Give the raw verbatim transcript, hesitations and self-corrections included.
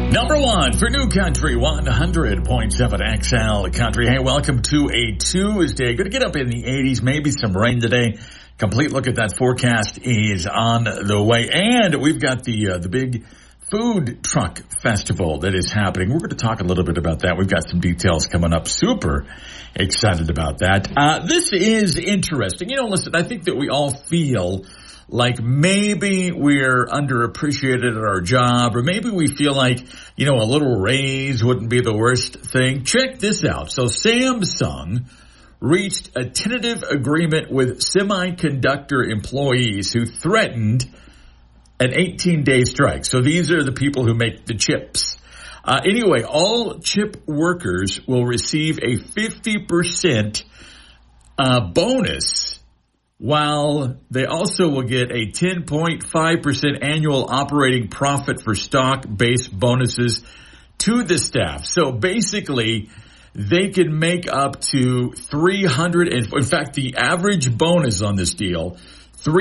Number one for New Country, one hundred point seven X L Country. Hey, welcome to a Tuesday. Going to get up in the eighties, maybe some rain today. Complete look at that forecast is on the way. And we've got the uh, the big food truck festival that is happening. We're going to talk a little bit about that. We've got some details coming up. Super excited about that. Uh, this is interesting. You know, listen, I think that we all feel like maybe we're underappreciated at our job, or maybe we feel like, you know, a little raise wouldn't be the worst thing. Check this out. So Samsung reached a tentative agreement with semiconductor employees who threatened an eighteen-day strike. So these are the people who make the chips. Uh, anyway, all chip workers will receive a fifty percent uh, bonus, while they also will get a ten point five percent annual operating profit for stock-based bonuses to the staff. So basically, they can make up to three hundred, in fact, the average bonus on this deal